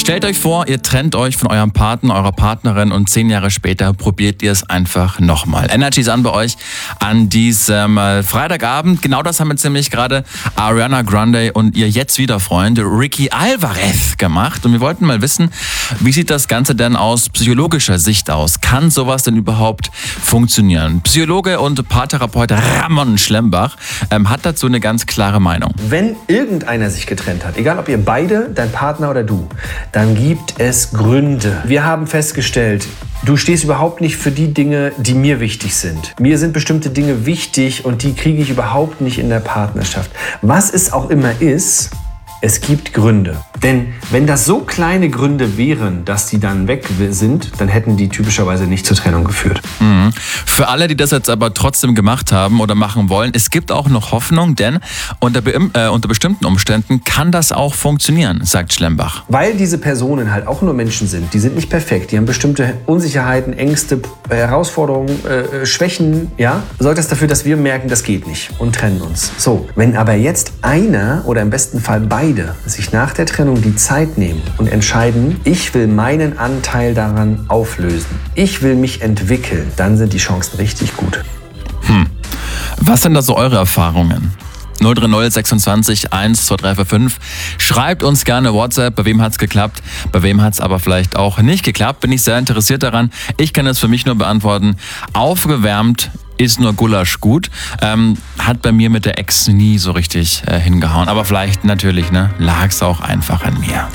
Stellt euch vor, ihr trennt euch von eurem Partner, eurer Partnerin und 10 Jahre später probiert ihr es einfach nochmal. Energy ist an bei euch an diesem Freitagabend. Genau das haben jetzt nämlich gerade Ariana Grande und ihr jetzt wieder Freund Ricky Alvarez gemacht. Und wir wollten mal wissen, wie sieht das Ganze denn aus psychologischer Sicht aus? Kann sowas denn überhaupt funktionieren? Psychologe und Paartherapeut Ramon Schlembach hat dazu eine ganz klare Meinung. Wenn irgendeiner sich getrennt hat, egal ob ihr beide, dein Partner oder du, dann gibt es Gründe. Wir haben festgestellt, du stehst überhaupt nicht für die Dinge, die mir wichtig sind. Mir sind bestimmte Dinge wichtig und die kriege ich überhaupt nicht in der Partnerschaft. Was es auch immer ist, es gibt Gründe. Denn wenn das so kleine Gründe wären, dass die dann weg sind, dann hätten die typischerweise nicht zur Trennung geführt. Für alle, die das jetzt aber trotzdem gemacht haben oder machen wollen, es gibt auch noch Hoffnung, denn unter bestimmten Umständen kann das auch funktionieren, sagt Schlembach. Weil diese Personen halt auch nur Menschen sind, die sind nicht perfekt, die haben bestimmte Unsicherheiten, Ängste, Herausforderungen, Schwächen, ja, sorgt das dafür, dass wir merken, das geht nicht und trennen uns. So, wenn aber jetzt einer oder im besten Fall beide sich nach der Trennung die Zeit nehmen und entscheiden, ich will meinen Anteil daran auflösen, ich will mich entwickeln, dann sind die Chancen richtig gut. Was sind da so eure Erfahrungen? 030 26 1 2345. Schreibt uns gerne WhatsApp, bei wem hat's geklappt, bei wem hat's aber vielleicht auch nicht geklappt. Bin ich sehr interessiert daran. Ich kann es für mich nur beantworten. Aufgewärmt ist nur Gulasch gut. Hat bei mir mit der Ex nie so richtig hingehauen. Aber vielleicht natürlich, lag's auch einfach an mir.